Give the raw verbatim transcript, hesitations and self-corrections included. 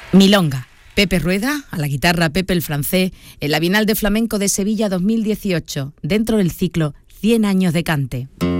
Milonga. Pepe Rueda, a la guitarra Pepe el Francés, en la Bienal de Flamenco de Sevilla dos mil dieciocho, dentro del ciclo cien años de cante.